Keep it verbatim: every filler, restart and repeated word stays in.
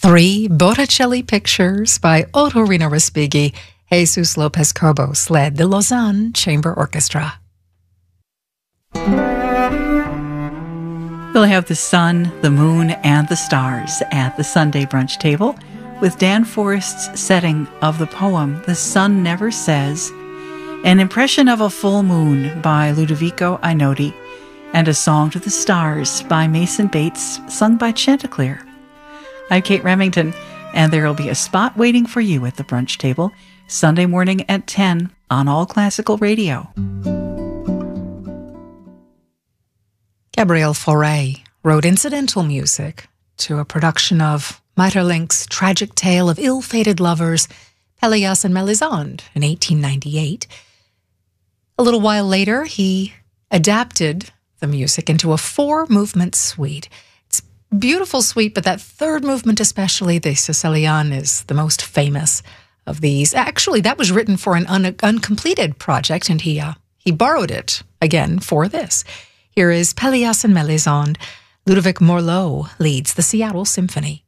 Three Botticelli pictures by Otorino Respighi. Jesus Lopez Cobos led the Lausanne Chamber Orchestra. We'll have the sun, the moon, and the stars at the Sunday brunch table with Dan Forrest's setting of the poem The Sun Never Says, an impression of a full moon by Ludovico Einaudi, and a song to the stars by Mason Bates, sung by Chanticleer. I'm Kate Remington, and there will be a spot waiting for you at the brunch table Sunday morning at ten on All Classical Radio. Gabriel Fauré wrote incidental music to a production of Maeterlinck's tragic tale of ill-fated lovers, Pelléas and Mélisande, in eighteen ninety-eight. A little while later, he adapted the music into a four-movement suite. It's a beautiful suite, but that third movement especially, the Sicilian, is the most famous of these. Actually, that was written for an un- uncompleted project, and he uh, he borrowed it again for this. Here is Pelléas and Mélisande. Ludovic Morlot leads the Seattle Symphony.